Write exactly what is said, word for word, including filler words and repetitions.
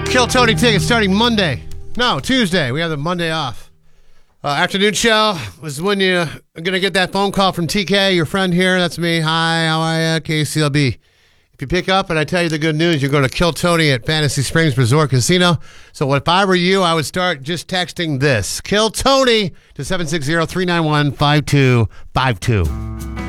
Kill Tony tickets starting Monday. No, Tuesday. We have the Monday off. Uh, afternoon show was when you're going to get that phone call from T K, your friend here. That's me. Hi, how are you? K C L B. If you pick up and I tell you the good news, you're going to Kill Tony at Fantasy Springs Resort Casino. So if I were you, I would start just texting this. Kill Tony to seven six zero, three nine one, five two five two.